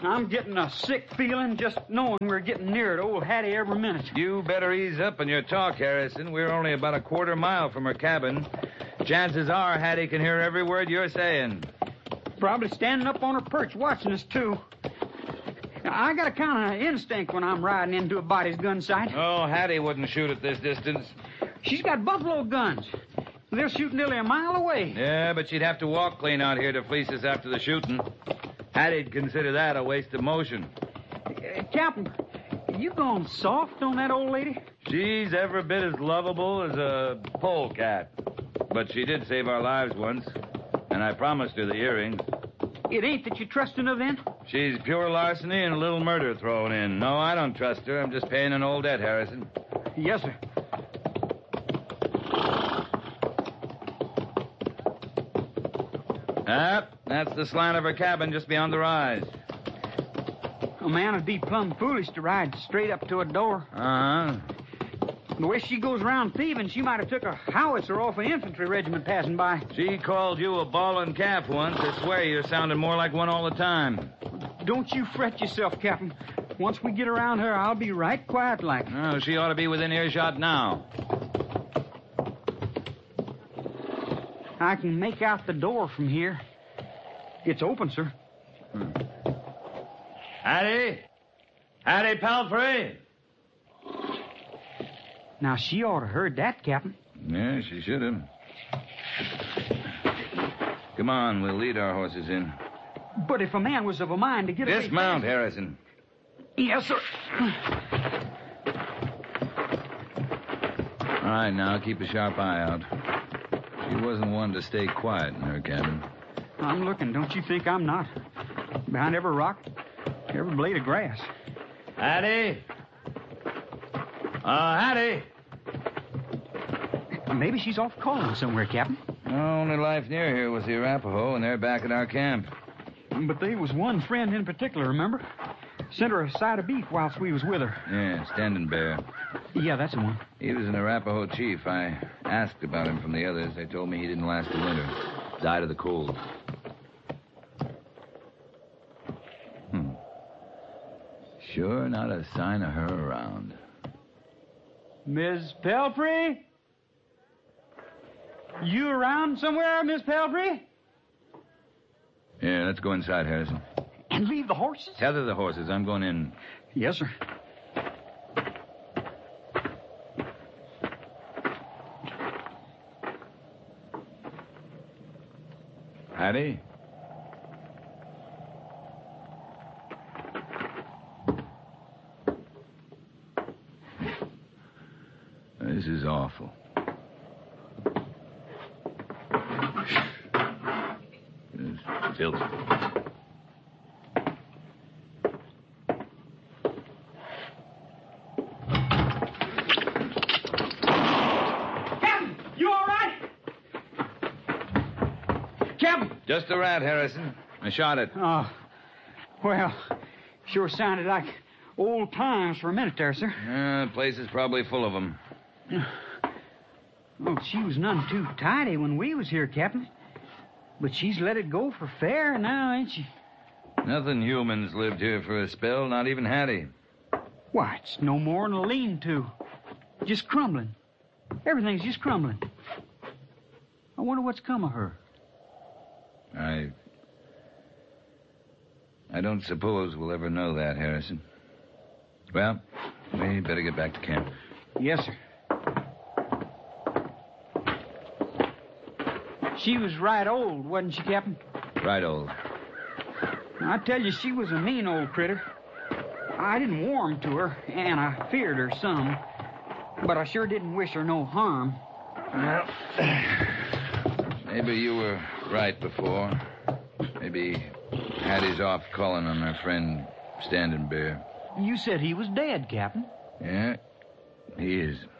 I'm getting a sick feeling just knowing we're getting near to old Hattie every minute. You better ease up on your talk, Harrison. We're only about a quarter mile from her cabin. Chances are Hattie can hear every word you're saying. Probably standing up on her perch watching us, too. I got a kind of instinct when I'm riding into a body's gun sight. Oh, Hattie wouldn't shoot at this distance. She's got buffalo guns. They'll shoot nearly a mile away. Yeah, but she'd have to walk clean out here to fleece us after the shooting. Hattie'd consider that a waste of motion. Captain, you gone soft on that old lady? She's every bit as lovable as a polecat. But she did save our lives once, and I promised her the earrings. It ain't that you trusting her then? She's pure larceny and a little murder thrown in. No, I don't trust her. I'm just paying an old debt, Harrison. Yes, sir. That's the slant of her cabin just beyond the rise. A man would be plumb foolish to ride straight up to a door. Uh-huh. The way she goes around thieving, she might have took a howitzer off an infantry regiment passing by. She called you a bawling calf once. I swear you're sounding more like one all the time. Don't you fret yourself, Captain. Once we get around her, I'll be right quiet like. Oh, she ought to be within earshot now. I can make out the door from here. It's open, sir. Hattie? Hattie Palfrey? Now, she ought to heard that, Captain. Yeah, she should have. Come on, we'll lead our horses in. But if a man was of a mind to get away... Dismount, Harrison. Yes, sir. All right, now, keep a sharp eye out. She wasn't one to stay quiet in her cabin. I'm looking. Don't you think I'm not? Behind every rock, every blade of grass. Hattie? Hattie? Maybe she's off calling somewhere, Captain. The only life near here was the Arapaho, and they're back at our camp. But there was one friend in particular, remember? Sent her a side of beef whilst we was with her. Yeah, Standing Bear. Yeah, that's the one. He was an Arapaho chief. I asked about him from the others. They told me he didn't last the winter. Died of the cold. Sure not a sign of her around. Miss Pelfrey? You around somewhere, Miss Pelfrey? Yeah, let's go inside, Harrison. And leave the horses? Tether the horses. I'm going in. Yes, sir. Hattie? This is awful. It's filthy. Captain, you all right? Captain! Just a rat, Harrison. I shot it. Oh, well, sure sounded like old times for a minute there, sir. The place is probably full of them. Oh, she was none too tidy when we was here, Captain. But she's let it go for fair now, ain't she? Nothing humans lived here for a spell, not even Hattie. Why, it's no more than a lean-to. Just crumbling. Everything's just crumbling. I wonder what's come of her. I don't suppose we'll ever know that, Harrison. Well, we better get back to camp. Yes, sir. She was right old, wasn't she, Captain? Right old. I tell you, she was a mean old critter. I didn't warm to her, and I feared her some. But I sure didn't wish her no harm. Well, maybe you were right before. Maybe Hattie's off calling on her friend Standing Bear. You said he was dead, Captain. Yeah, he is.